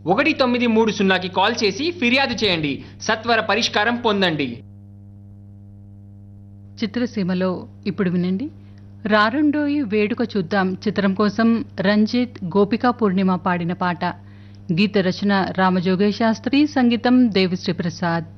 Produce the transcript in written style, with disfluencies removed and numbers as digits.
1930కి call చేసి ఫిర్యాదు చేయండి. సత్వర పరిష్కారం పొందండి. చిత్రసీమలో ఇప్పుడు వినండి. రారుండోయి వేడుక చూద్దాం చిత్రం కోసం రంజిత్, గోపికా పూర్ణిమ పాడిన పాట. గీత రచన రామజోగయ్య శాస్త్రి, సంగీతం దేవిశ్రీ ప్రసాద్.